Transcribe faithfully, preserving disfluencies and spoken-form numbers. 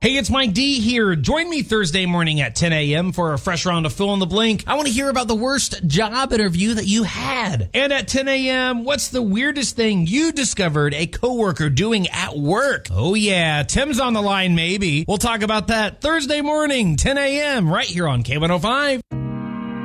Hey, it's Mike D here. Join me Thursday morning at ten a.m. for a fresh round of Fill in the Blank. I want to hear about the worst job interview that you had. And at ten a.m., what's the weirdest thing you discovered a coworker doing at work? Oh yeah, Tim's on the line maybe. We'll talk about that Thursday morning, ten a.m. right here on K one oh five.